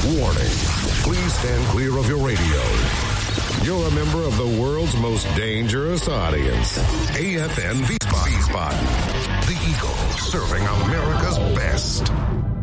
Warning. Please stand clear of your radio. You're a member of the world's most dangerous audience. AFN V-Spot. The Eagle, serving America's best.